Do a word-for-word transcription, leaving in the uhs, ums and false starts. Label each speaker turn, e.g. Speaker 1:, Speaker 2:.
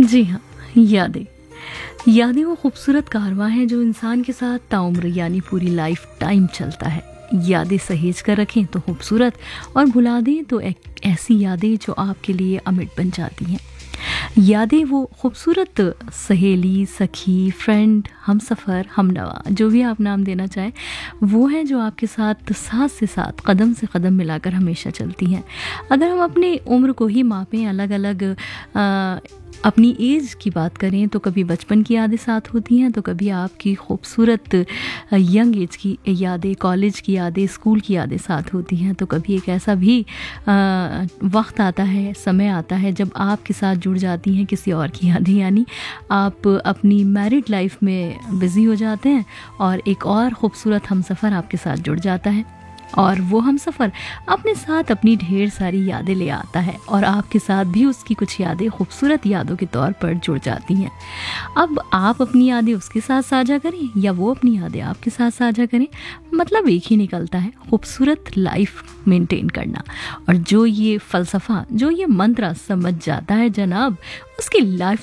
Speaker 1: जी हाँ, यादें। यादें वो खूबसूरत कारवां है जो इंसान के साथ ताउम्र यानी पूरी लाइफ टाइम चलता है। यादें सहेज कर रखें तो खूबसूरत, और भुला दें तो एक ऐसी यादें जो आपके लिए अमिट बन जाती हैं। यादें वो खूबसूरत सहेली, सखी, फ्रेंड, हमसफ़र, हमनवा, जो भी आप नाम देना चाहें, वो हैं जो आपके साथ साथ से साथ कदम से कदम मिलाकर हमेशा चलती हैं। अगर हम अपनी उम्र को ही मापें, अलग अलग अ, अपनी एज की बात करें तो कभी बचपन की यादें साथ होती हैं, तो कभी आपकी खूबसूरत यंग एज की यादें, कॉलेज की यादें, स्कूल की यादें साथ होती हैं, तो कभी एक ऐसा भी अ, वक्त आता है, समय आता है जब आपके साथ जुड़ जाती हैं किसी और की यादें, यानी आप अपनी मैरिड लाइफ में बिज़ी हो जाते हैं और एक और ख़ूबसूरत हमसफ़र आपके साथ जुड़ जाता है, और वो हमसफ़र अपने साथ अपनी ढेर सारी यादें ले आता है और आपके साथ भी उसकी कुछ यादें खूबसूरत यादों के तौर पर जुड़ जाती हैं। अब आप अपनी यादें उसके साथ साझा करें या वो अपनी यादें आपके साथ साझा करें, मतलब एक ही निकलता है, खूबसूरत लाइफ मेंटेन करना। और जो ये फ़लसफ़ा, जो ये मंत्र समझ जाता है जनाब, उसकी लाइफ